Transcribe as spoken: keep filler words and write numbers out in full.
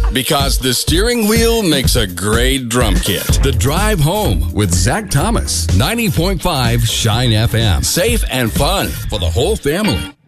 Because the steering wheel makes a great drum kit. The Drive Home with Zach Thomas. ninety point five Shine F M. Safe and fun for the whole family.